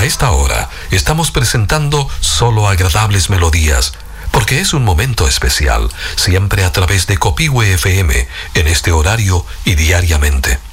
A esta hora estamos presentando solo agradables melodías, porque es un momento especial, siempre a través de Copihue FM, en este horario y diariamente.